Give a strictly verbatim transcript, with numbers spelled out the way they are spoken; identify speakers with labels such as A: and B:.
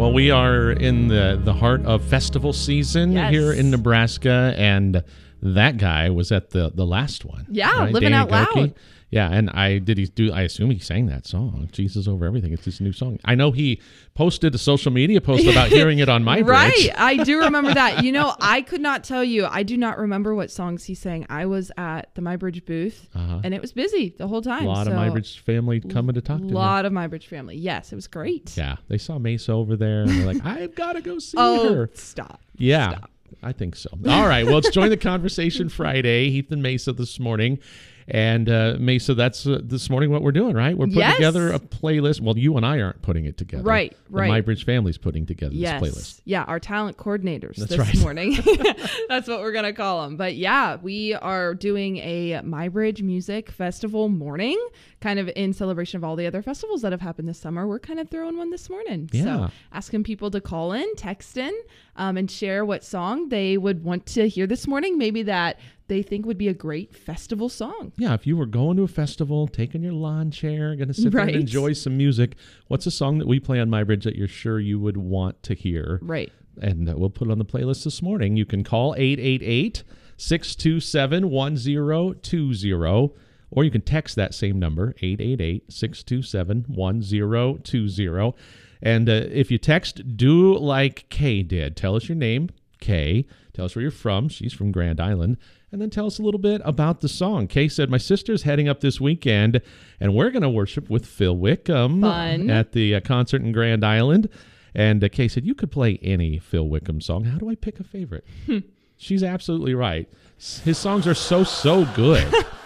A: Well, we are in the, the heart of festival season
B: Yes.
A: here in Nebraska, and that guy was at the, the last one.
B: Yeah,
A: right?
B: Living
A: Danny
B: Out Loud.
A: Gokey. Yeah, and I did he do? I assume he sang that song, "Jesus Over Everything." It's his new song. I know he posted a social media post about hearing it on my
B: Right,
A: bridge.
B: I do remember that. You know, I could not tell you. I do not remember what songs he sang. I was at the MyBridge booth,
A: Uh-huh.
B: and it was busy the whole time.
A: A lot
B: so
A: of MyBridge family coming to talk to
B: A
A: you.
B: lot of MyBridge family. Yes, it was great.
A: Yeah, they saw Mesa over there, and they're like, "I've got to go see
B: Oh,
A: her."
B: stop.
A: Yeah,
B: Stop.
A: I think so. All right, well, let's join the conversation Friday. Heath and Mesa this morning. And uh, Mesa, that's uh, this morning what we're doing, right? We're putting
B: Yes.
A: together a playlist. Well, you and I aren't putting it together.
B: Right,
A: The
B: right.
A: MyBridge family's putting together
B: Yes.
A: this playlist.
B: Yeah, our talent coordinators
A: That's
B: this
A: right.
B: morning. That's what we're going to call them. But yeah, we are doing a MyBridge Music Festival morning, kind of in celebration of all the other festivals that have happened this summer. We're kind of throwing one this morning.
A: Yeah.
B: So asking people to call in, text in, um, and share what song they would want to hear this morning. Maybe that they think would be a great festival song.
A: Yeah, if you were going to a festival, taking your lawn chair, going to sit there
B: Right.
A: and enjoy some music, what's a song that we play on MyBridge that you're sure you would want to hear?
B: Right.
A: And uh, we'll put it on the playlist this morning. You can call eight eight eight, six two seven, one zero two zero, or you can text that same number, eight eight eight, six two seven, one zero two zero. And uh, if you text, do like Kay did. Tell us your name, Kay. Tell us where you're from. She's from Grand Island. And then tell us a little bit about the song. Kay said, my sister's heading up this weekend, and we're going to worship with Phil Wickham
B: Fun.
A: at the uh, concert in Grand Island. And uh, Kay said, you could play any Phil Wickham song. How do I pick a favorite? She's absolutely right. S- His songs are so, so good.